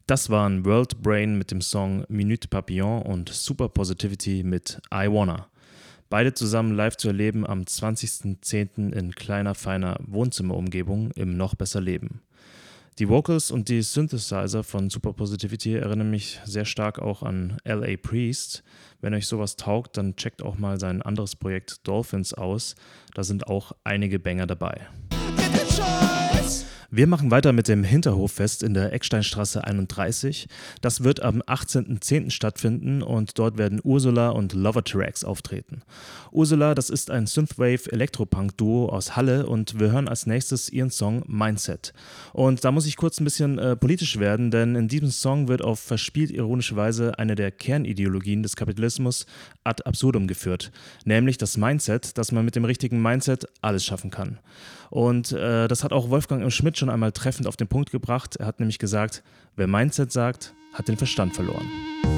Das waren World Brain mit dem Song Minute Papillon und Super Positivity mit I Wanna. Beide zusammen live zu erleben am 20.10. in kleiner, feiner Wohnzimmerumgebung im Noch besser Leben. Die Vocals und die Synthesizer von Super Positivity erinnern mich sehr stark auch an L.A. Priest. Wenn euch sowas taugt, dann checkt auch mal sein anderes Projekt Dolphins aus. Da sind auch einige Banger dabei. Wir machen weiter mit dem Hinterhoffest in der Ecksteinstraße 31. Das wird am 18.10. stattfinden und dort werden Ursula und Lovertrax auftreten. Ursula, das ist ein Synthwave-Elektropunk-Duo aus Halle und wir hören als nächstes ihren Song Mindset. Und da muss ich kurz ein bisschen politisch werden, denn in diesem Song wird auf verspielt ironische Weise eine der Kernideologien des Kapitalismus ad absurdum geführt, nämlich das Mindset, dass man mit dem richtigen Mindset alles schaffen kann. Und das hat auch Wolfgang M. Schmidt schon einmal treffend auf den Punkt gebracht. Er hat nämlich gesagt, wer Mindset sagt, hat den Verstand verloren.